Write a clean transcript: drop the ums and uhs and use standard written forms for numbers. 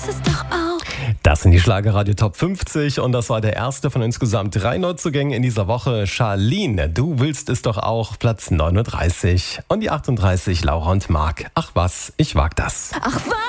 ist doch auch. Das sind die Schlagerradio Top 50 und das war der erste von insgesamt 3 Neuzugängen in dieser Woche. Charlene, du willst es doch auch, Platz 39. Und die 38, Laura und Marc. Ach was, ich wag das. Ach was.